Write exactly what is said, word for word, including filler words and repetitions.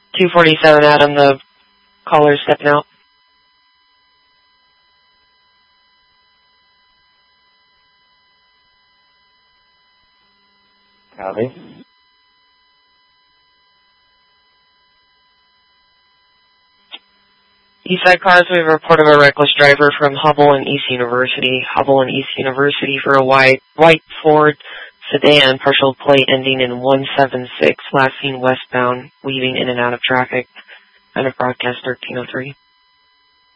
two forty-seven, Adam, the caller's stepping out. Copy. Eastside cars, we have a report of a reckless driver from Hubbell and East University. Hubbell and East University for a white, white Ford sedan, partial plate ending in one seven six, last seen westbound, weaving in and out of traffic. Kind of broadcast thirteen oh three.